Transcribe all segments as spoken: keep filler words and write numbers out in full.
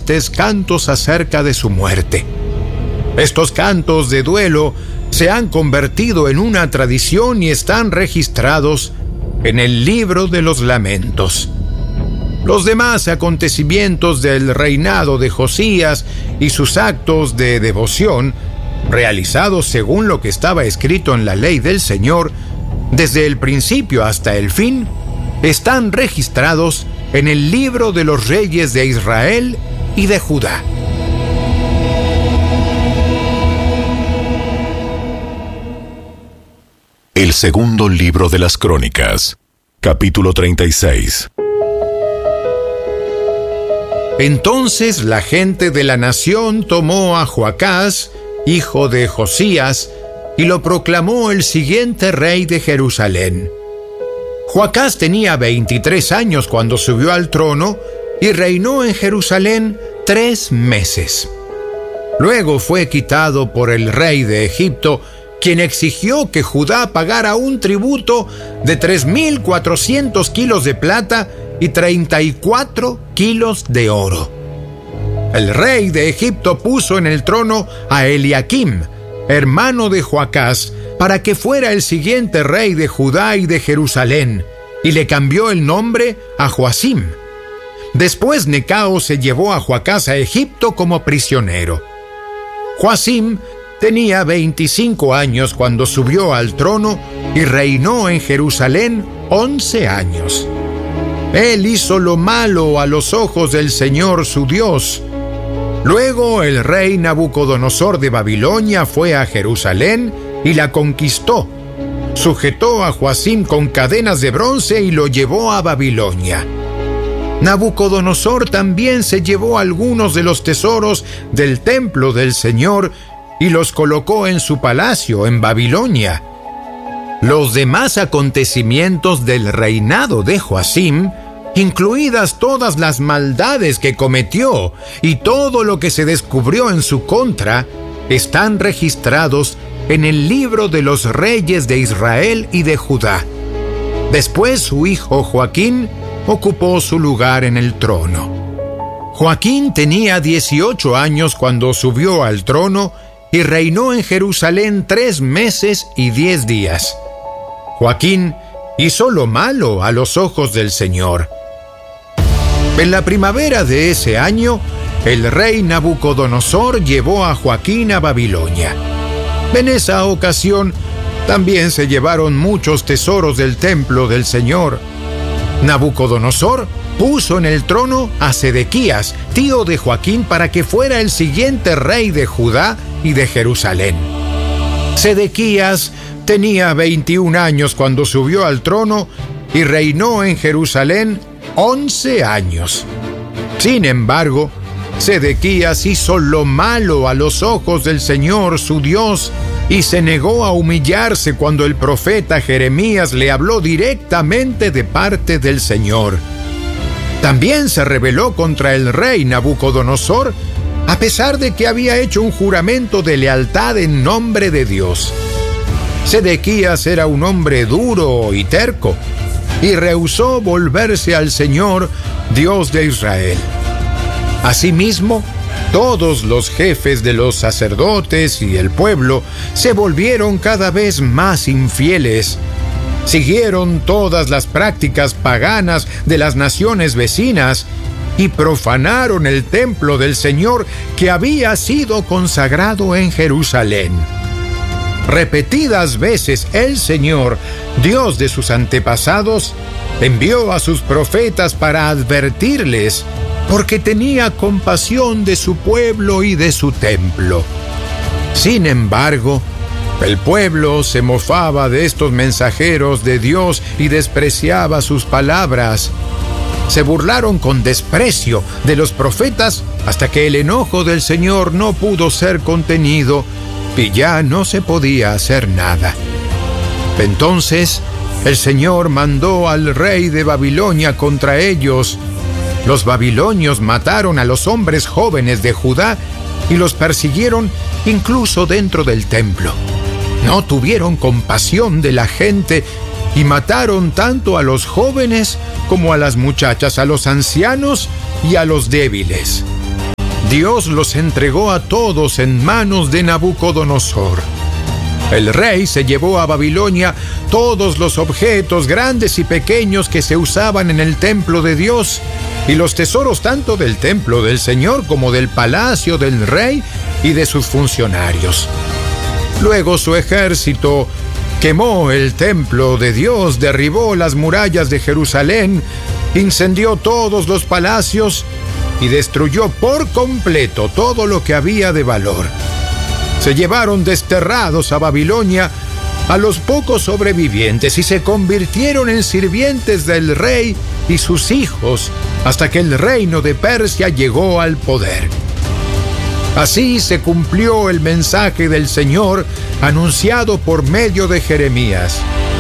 tristes cantos acerca de su muerte. Estos cantos de duelo se han convertido en una tradición y están registrados en el libro de los lamentos. Los demás acontecimientos del reinado de Josías y sus actos de devoción, realizados según lo que estaba escrito en la ley del Señor, desde el principio hasta el fin, están registrados en el libro de los reyes de Israel y de Judá. El segundo libro de las Crónicas, capítulo treinta y seis. Entonces la gente de la nación tomó a Joacás, hijo de Josías, y lo proclamó el siguiente rey de Jerusalén. Joacás tenía veintitrés años cuando subió al trono y reinó en Jerusalén tres meses. Luego fue quitado por el rey de Egipto, quien exigió que Judá pagara un tributo de tres mil cuatrocientos kilos de plata y treinta y cuatro kilos de oro. El rey de Egipto puso en el trono a Eliakim, hermano de Joacás, para que fuera el siguiente rey de Judá y de Jerusalén, y le cambió el nombre a Joacim. Después Necao se llevó a Joacás a Egipto como prisionero. Joacim tenía veinticinco años cuando subió al trono y reinó en Jerusalén once años. Él hizo lo malo a los ojos del Señor su Dios. Luego el rey Nabucodonosor de Babilonia fue a Jerusalén y la conquistó. Sujetó a Joacim con cadenas de bronce y lo llevó a Babilonia. Nabucodonosor también se llevó algunos de los tesoros del templo del Señor y los colocó en su palacio en Babilonia. Los demás acontecimientos del reinado de Joacim, incluidas todas las maldades que cometió y todo lo que se descubrió en su contra, están registrados en el libro de los reyes de Israel y de Judá. Después su hijo Joaquín ocupó su lugar en el trono. Joaquín tenía dieciocho años cuando subió al trono y reinó en Jerusalén tres meses y diez días. Joaquín hizo lo malo a los ojos del Señor. En la primavera de ese año, el rey Nabucodonosor llevó a Joaquín a Babilonia. En esa ocasión, también se llevaron muchos tesoros del templo del Señor. Nabucodonosor puso en el trono a Sedequías, tío de Joaquín, para que fuera el siguiente rey de Judá y de Jerusalén. Sedequías tenía veintiún años cuando subió al trono y reinó en Jerusalén once años. Sin embargo, Sedequías hizo lo malo a los ojos del Señor su Dios y se negó a humillarse cuando el profeta Jeremías le habló directamente de parte del Señor. También se rebeló contra el rey Nabucodonosor, a pesar de que había hecho un juramento de lealtad en nombre de Dios. Sedequías era un hombre duro y terco, y rehusó volverse al Señor, Dios de Israel. Asimismo, todos los jefes de los sacerdotes y el pueblo se volvieron cada vez más infieles. Siguieron todas las prácticas paganas de las naciones vecinas y profanaron el templo del Señor que había sido consagrado en Jerusalén. Repetidas veces el Señor, Dios de sus antepasados, envió a sus profetas para advertirles, porque tenía compasión de su pueblo y de su templo. Sin embargo, el pueblo se mofaba de estos mensajeros de Dios y despreciaba sus palabras. Se burlaron con desprecio de los profetas hasta que el enojo del Señor no pudo ser contenido y ya no se podía hacer nada. Entonces, el Señor mandó al rey de Babilonia contra ellos. Los babilonios mataron a los hombres jóvenes de Judá y los persiguieron incluso dentro del templo. No tuvieron compasión de la gente y mataron tanto a los jóvenes como a las muchachas, a los ancianos y a los débiles. Dios los entregó a todos en manos de Nabucodonosor. El rey se llevó a Babilonia todos los objetos grandes y pequeños que se usaban en el templo de Dios y los tesoros tanto del templo del Señor como del palacio del rey y de sus funcionarios. Luego su ejército quemó el templo de Dios, derribó las murallas de Jerusalén, incendió todos los palacios y destruyó por completo todo lo que había de valor. Se llevaron desterrados a Babilonia a los pocos sobrevivientes y se convirtieron en sirvientes del rey y sus hijos hasta que el reino de Persia llegó al poder. Así se cumplió el mensaje del Señor anunciado por medio de Jeremías.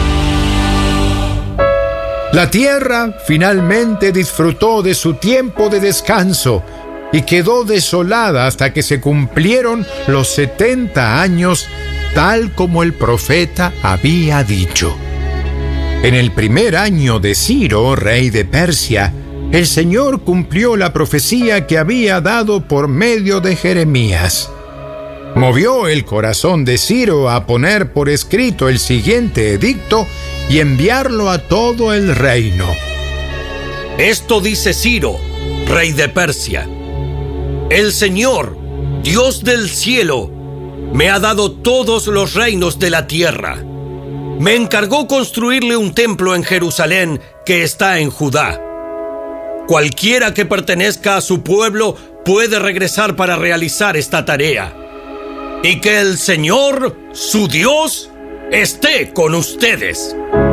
La tierra finalmente disfrutó de su tiempo de descanso y quedó desolada hasta que se cumplieron los setenta años, tal como el profeta había dicho. En el primer año de Ciro, rey de Persia, el Señor cumplió la profecía que había dado por medio de Jeremías. Movió el corazón de Ciro a poner por escrito el siguiente edicto y enviarlo a todo el reino. Esto dice Ciro, rey de Persia: el Señor, Dios del cielo, me ha dado todos los reinos de la tierra. Me encargó construirle un templo en Jerusalén que está en Judá. Cualquiera que pertenezca a su pueblo puede regresar para realizar esta tarea. Y que el Señor, su Dios, esté con ustedes.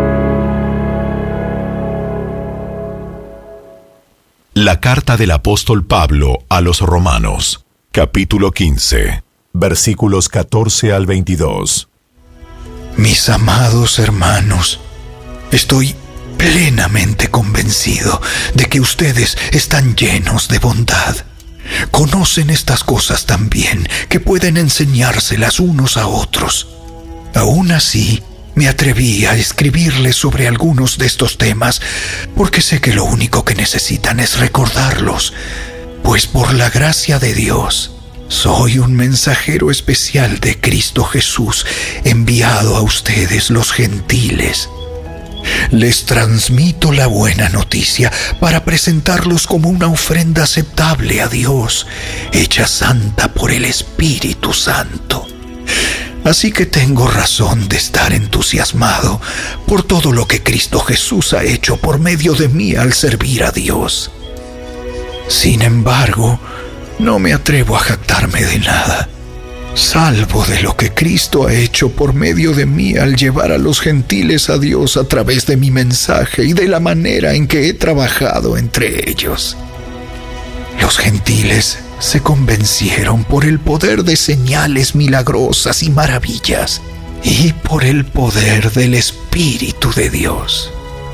La carta del apóstol Pablo a los Romanos, capítulo quince, versículos catorce al veintidós. Mis amados hermanos, estoy plenamente convencido de que ustedes están llenos de bondad. Conocen estas cosas tan bien que pueden enseñárselas unos a otros. Aún así, me atreví a escribirles sobre algunos de estos temas porque sé que lo único que necesitan es recordarlos, pues por la gracia de Dios, soy un mensajero especial de Cristo Jesús, enviado a ustedes los gentiles. Les transmito la buena noticia para presentarlos como una ofrenda aceptable a Dios, hecha santa por el Espíritu Santo. Así que tengo razón de estar entusiasmado por todo lo que Cristo Jesús ha hecho por medio de mí al servir a Dios. Sin embargo, no me atrevo a jactarme de nada, salvo de lo que Cristo ha hecho por medio de mí al llevar a los gentiles a Dios a través de mi mensaje y de la manera en que he trabajado entre ellos. Los gentiles se convencieron por el poder de señales milagrosas y maravillas y por el poder del Espíritu de Dios.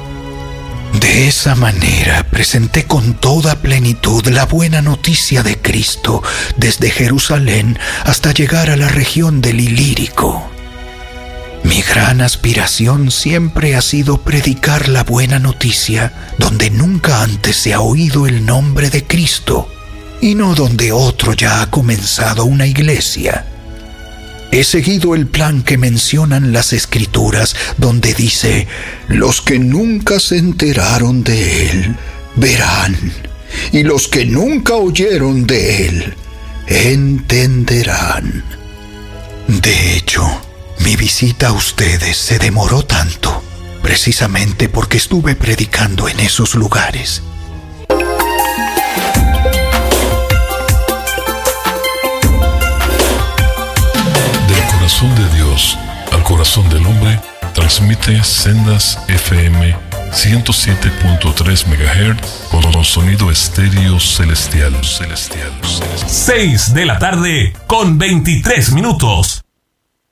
De esa manera presenté con toda plenitud la buena noticia de Cristo desde Jerusalén hasta llegar a la región del Ilírico. Mi gran aspiración siempre ha sido predicar la buena noticia donde nunca antes se ha oído el nombre de Cristo y no donde otro ya ha comenzado una iglesia. He seguido el plan que mencionan las Escrituras, donde dice: los que nunca se enteraron de él, verán, y los que nunca oyeron de él, entenderán. De hecho, mi visita a ustedes se demoró tanto, precisamente porque estuve predicando en esos lugares. De Dios al corazón del hombre, transmite Sendas F M ciento siete punto tres megahertz con sonido estéreo celestial, celestial, celestial. seis de la tarde con veintitrés minutos.